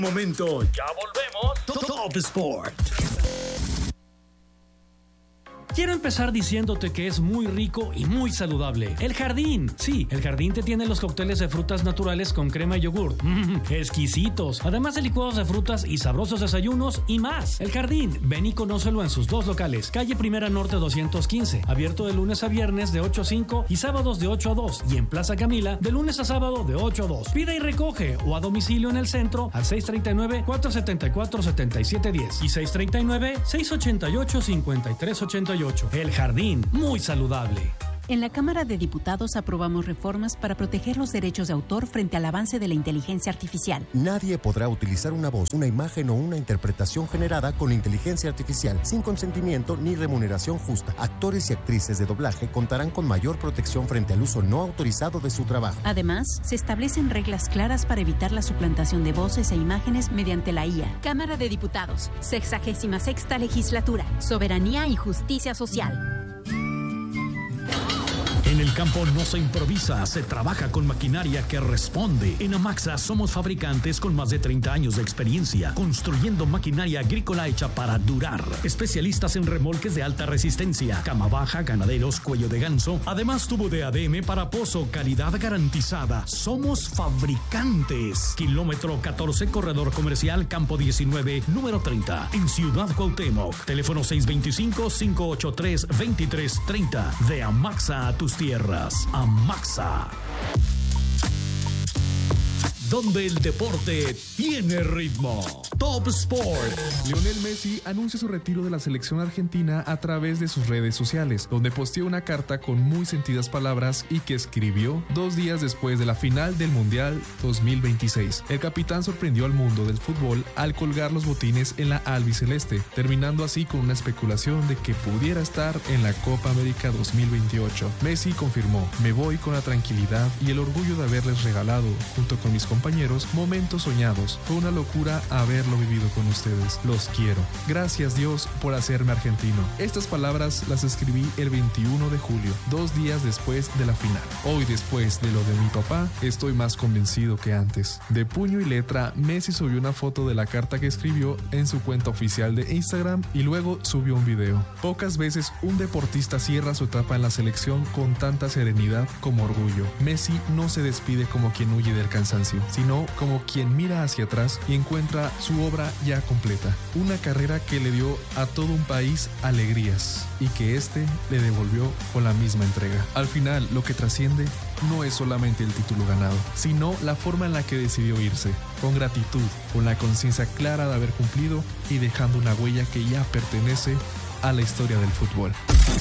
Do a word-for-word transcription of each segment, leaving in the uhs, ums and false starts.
Momento, ya volvemos. Top Sport. Quiero empezar diciéndote que es muy rico y muy saludable. El Jardín. Sí, El Jardín te tiene los cócteles de frutas naturales con crema y yogur. Mmm, exquisitos. Además de licuados de frutas y sabrosos desayunos y más. El Jardín. Ven y conócelo en sus dos locales. Calle Primera Norte doscientos quince. Abierto de lunes a viernes de ocho a cinco y sábados de ocho a dos. Y en Plaza Camila de lunes a sábado de ocho a dos. Pide y recoge o a domicilio en el centro al seis treinta y nueve, cuatrocientos setenta y cuatro, setenta y siete diez y seis treinta y nueve, seiscientos ochenta y ocho, cincuenta y tres ochenta y ocho. El Jardín, muy saludable. En la Cámara de Diputados aprobamos reformas para proteger los derechos de autor frente al avance de la inteligencia artificial. Nadie podrá utilizar una voz, una imagen o una interpretación generada con inteligencia artificial sin consentimiento ni remuneración justa. Actores y actrices de doblaje contarán con mayor protección frente al uso no autorizado de su trabajo. Además, se establecen reglas claras para evitar la suplantación de voces e imágenes mediante la I A. Cámara de Diputados, sexagésima sexta legislatura, soberanía y justicia social. En el campo no se improvisa, se trabaja con maquinaria que responde. En Amaxa somos fabricantes con más de treinta años de experiencia, construyendo maquinaria agrícola hecha para durar. Especialistas en remolques de alta resistencia, cama baja, ganaderos, cuello de ganso. Además, tubo de A D M para pozo, calidad garantizada. Somos fabricantes. Kilómetro catorce, corredor comercial, campo diecinueve, número treinta, en Ciudad Cuauhtémoc. Teléfono seis veinticinco, cinco ochenta y tres, veintitrés treinta. De Amaxa a tus tierras. Amaxa. Donde el deporte tiene ritmo. Top Sport. Lionel Messi anuncia su retiro de la selección argentina a través de sus redes sociales, donde posteó una carta con muy sentidas palabras y que escribió dos días después de la final del Mundial dos mil veintiséis. El capitán sorprendió al mundo del fútbol al colgar los botines en la albiceleste, terminando así con una especulación de que pudiera estar en la Copa América dos mil veintiocho. Messi confirmó: me voy con la tranquilidad y el orgullo de haberles regalado, junto con mis compañeros, compañeros, momentos soñados. Fue una locura haberlo vivido con ustedes. Los quiero. Gracias, Dios, por hacerme argentino. Estas palabras las escribí el veintiuno de julio, dos días después de la final. Hoy, después de lo de mi papá, estoy más convencido que antes. De puño y letra, Messi subió una foto de la carta que escribió en su cuenta oficial de Instagram y luego subió un video. Pocas veces un deportista cierra su etapa en la selección con tanta serenidad como orgullo. Messi no se despide como quien huye del cansancio, sino como quien mira hacia atrás y encuentra su obra ya completa. Una carrera que le dio a todo un país alegrías y que este le devolvió con la misma entrega. Al final, lo que trasciende no es solamente el título ganado, sino la forma en la que decidió irse, con gratitud, con la conciencia clara de haber cumplido y dejando una huella que ya pertenece a la historia del fútbol.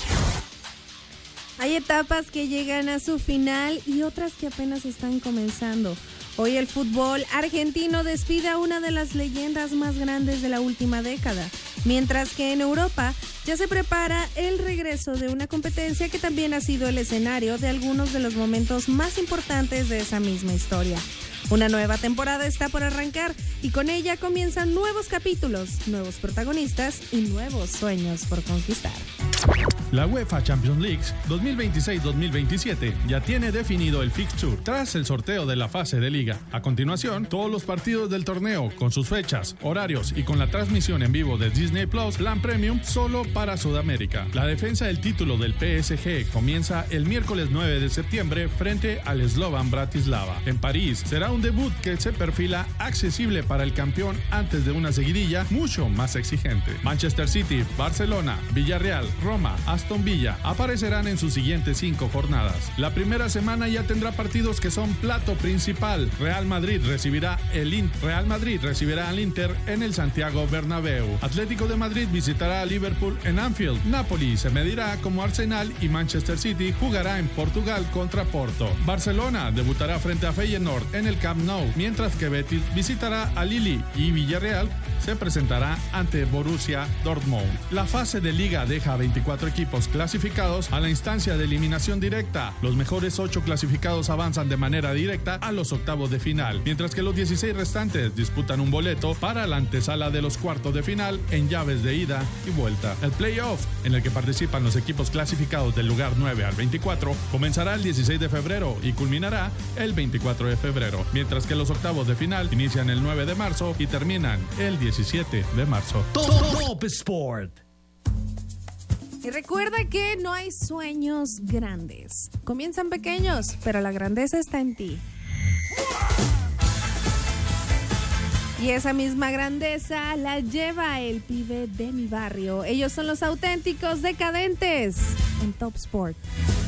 Hay etapas que llegan a su final y otras que apenas están comenzando. Hoy el fútbol argentino despide a una de las leyendas más grandes de la última década, mientras que en Europa ya se prepara el regreso de una competencia que también ha sido el escenario de algunos de los momentos más importantes de esa misma historia. Una nueva temporada está por arrancar y con ella comienzan nuevos capítulos, nuevos protagonistas y nuevos sueños por conquistar. La UEFA Champions League dos mil veintiséis dos mil veintisiete ya tiene definido el fixture tras el sorteo de la fase de liga. A continuación, todos los partidos del torneo con sus fechas, horarios y con la transmisión en vivo de Disney Plus, Plan Premium solo para Sudamérica. La defensa del título del P S G comienza el miércoles nueve de septiembre frente al Slovan Bratislava. En París será un debut que se perfila accesible para el campeón antes de una seguidilla mucho más exigente. Manchester City, Barcelona, Villarreal, Roma, Aston Villa aparecerán en sus siguientes cinco jornadas. La primera semana ya tendrá partidos que son plato principal. Real Madrid recibirá el Inter. Real Madrid recibirá al Inter en el Santiago Bernabéu. Atlético de Madrid visitará a Liverpool en Anfield. Napoli se medirá como Arsenal y Manchester City jugará en Portugal contra Porto. Barcelona debutará frente a Feyenoord en el Camp Nou, mientras que Betis visitará a Lille y Villarreal se presentará ante Borussia Dortmund. La fase de liga deja veinticuatro veinticuatro equipos clasificados a la instancia de eliminación directa. Los mejores ocho clasificados avanzan de manera directa a los octavos de final, mientras que los dieciséis restantes disputan un boleto para la antesala de los cuartos de final en llaves de ida y vuelta. El playoff, en el que participan los equipos clasificados del lugar nueve al veinticuatro, comenzará el dieciséis de febrero y culminará el veinticuatro de febrero, mientras que los octavos de final inician el nueve de marzo y terminan el diecisiete de marzo. Top Sport. Y recuerda que no hay sueños grandes. Comienzan pequeños, pero la grandeza está en ti. Y esa misma grandeza la lleva el pibe de mi barrio. Ellos son los auténticos decadentes en Top Sport.